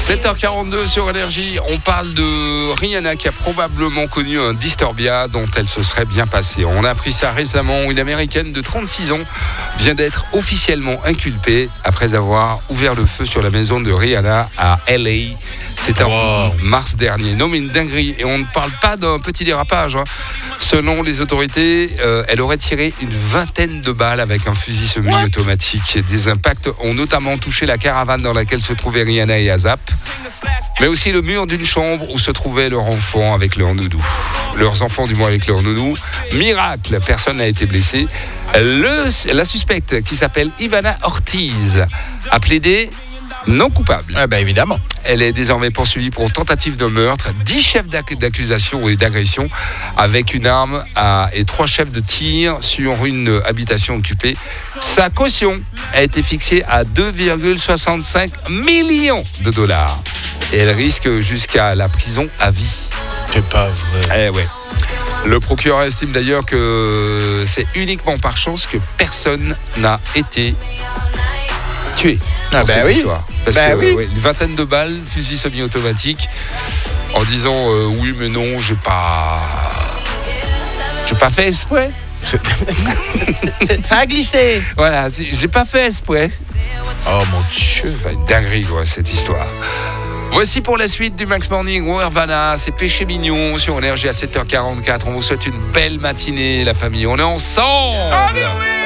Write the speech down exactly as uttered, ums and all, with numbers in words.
sept heures quarante-deux sur Énergie, on parle de Rihanna qui a probablement connu un Disturbia dont elle se serait bien passée. On a appris ça récemment, une américaine de trente-six ans vient d'être officiellement inculpée après avoir ouvert le feu sur la maison de Rihanna à L A. C'était wow. en mars dernier. Non mais une dinguerie, et on ne parle pas d'un petit dérapage. Hein. Selon les autorités, euh, elle aurait tiré une vingtaine de balles avec un fusil semi-automatique. Des impacts ont notamment touché la caravane dans laquelle se trouvaient Rihanna et Azap, mais aussi le mur d'une chambre où se trouvait leur enfant avec leur nounou. Leurs enfants, du moins avec leur nounou. Miracle, personne n'a été blessé. Le, la suspecte, qui s'appelle Ivana Ortiz, a plaidé non coupable. Ah ben évidemment. Elle est désormais poursuivie pour tentative de meurtre, dix chefs d'accusation et d'agression avec une arme à, et trois chefs de tir sur une habitation occupée. Sa caution a été fixée à deux virgule soixante-cinq millions de dollars. Et elle risque jusqu'à la prison à vie. C'est pas vrai. Eh ouais. Le procureur estime d'ailleurs que c'est uniquement par chance que personne n'a été tué. Ah bah oui. Parce bah que oui. ouais, une vingtaine de balles, fusil semi-automatique, en disant euh, oui mais non, j'ai pas, j'ai pas fait exprès. c'est, c'est, ça a glissé. Voilà, j'ai pas fait exprès. Oh mon Dieu, c'est une dinguerie quoi cette histoire. Voici pour la suite du Max Morning, Nirvana, c'est Péché Mignon sur Énergie à sept heures quarante-quatre. On vous souhaite une belle matinée, la famille. On est ensemble. Allez, oui.